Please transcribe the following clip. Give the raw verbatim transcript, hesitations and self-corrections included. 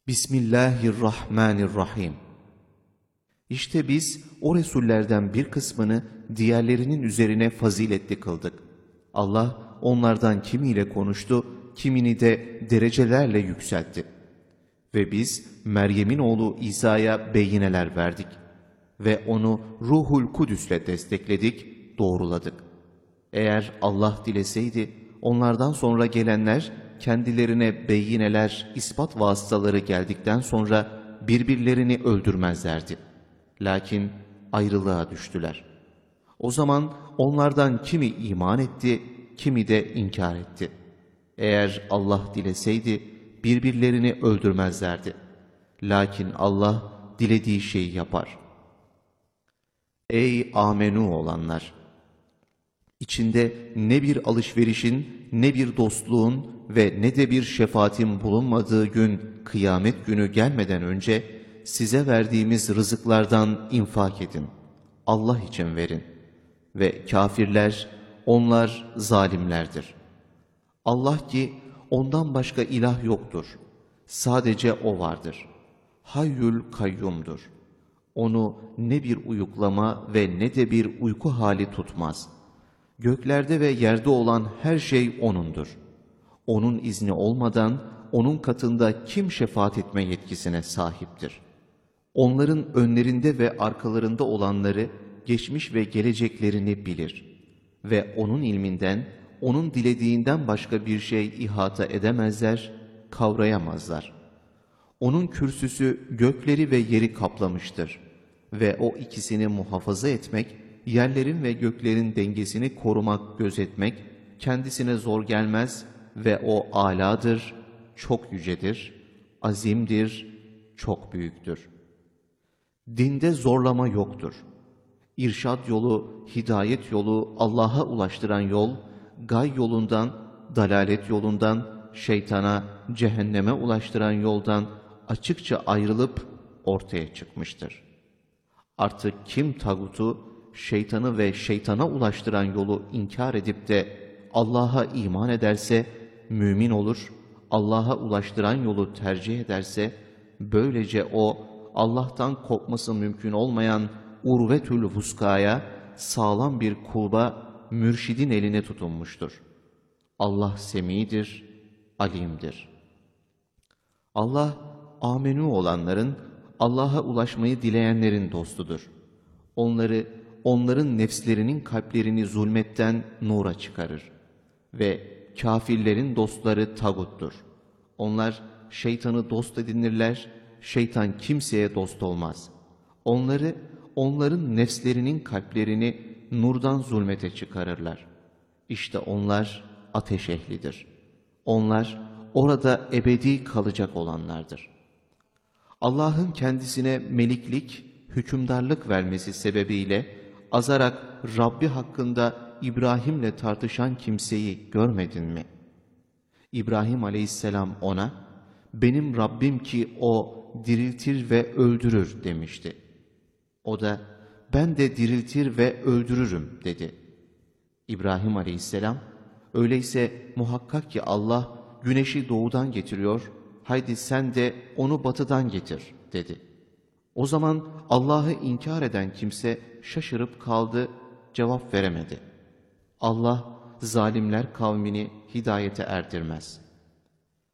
Bismillahirrahmanirrahim. İşte biz o Resullerden bir kısmını diğerlerinin üzerine faziletli kıldık. Allah onlardan kimiyle konuştu, kimini de derecelerle yükseltti. Ve biz Meryem'in oğlu İsa'ya beyineler verdik. Ve onu Ruhul Kudüs'le destekledik, doğruladık. Eğer Allah dileseydi, onlardan sonra gelenler, kendilerine beyineler, ispat vasıtaları geldikten sonra birbirlerini öldürmezlerdi. Lakin ayrılığa düştüler. O zaman onlardan kimi iman etti, kimi de inkar etti. Eğer Allah dileseydi birbirlerini öldürmezlerdi. Lakin Allah dilediği şeyi yapar. Ey amenu olanlar! İçinde ne bir alışverişin, ne bir dostluğun ve ne de bir şefaatin bulunmadığı gün, kıyamet günü gelmeden önce size verdiğimiz rızıklardan infak edin. Allah için verin. Ve kafirler, onlar zalimlerdir. Allah ki ondan başka ilah yoktur. Sadece O vardır. Hayyül kayyumdur. Onu ne bir uyuklama ve ne de bir uyku hali tutmaz. Göklerde ve yerde olan her şey O'nundur. O'nun izni olmadan O'nun katında kim şefaat etme yetkisine sahiptir? Onların önlerinde ve arkalarında olanları, geçmiş ve geleceklerini bilir. Ve O'nun ilminden, O'nun dilediğinden başka bir şey ihata edemezler, kavrayamazlar. O'nun kürsüsü gökleri ve yeri kaplamıştır. Ve O ikisini muhafaza etmek, yerlerin ve göklerin dengesini korumak, gözetmek kendisine zor gelmez ve O âlâdır, çok yücedir, azimdir, çok büyüktür. Dinde zorlama yoktur. İrşad yolu, hidayet yolu, Allah'a ulaştıran yol, gay yolundan, dalalet yolundan, şeytana, cehenneme ulaştıran yoldan açıkça ayrılıp ortaya çıkmıştır. Artık kim tağutu, şeytanı ve şeytana ulaştıran yolu inkar edip de Allah'a iman ederse, mümin olur, Allah'a ulaştıran yolu tercih ederse, böylece o, Allah'tan kopması mümkün olmayan urvetül vuskaya, sağlam bir kulba, mürşidin eline tutunmuştur. Allah semidir, alimdir. Allah, amenü olanların, Allah'a ulaşmayı dileyenlerin dostudur. Onları, onların nefslerinin kalplerini zulmetten nura çıkarır. Ve kafirlerin dostları tağuttur. Onlar şeytanı dost edinirler, şeytan kimseye dost olmaz. Onları, onların nefslerinin kalplerini nurdan zulmete çıkarırlar. İşte onlar ateş ehlidir. Onlar orada ebedi kalacak olanlardır. Allah'ın kendisine meliklik, hükümdarlık vermesi sebebiyle azarak Rabbi hakkında İbrahim'le tartışan kimseyi görmedin mi? İbrahim aleyhisselam ona, benim Rabbim ki O diriltir ve öldürür demişti. O da, ben de diriltir ve öldürürüm dedi. İbrahim aleyhisselam, öyleyse muhakkak ki Allah güneşi doğudan getiriyor, haydi sen de onu batıdan getir dedi. O zaman Allah'ı inkar eden kimse şaşırıp kaldı, cevap veremedi. Allah zalimler kavmini hidayete erdirmez.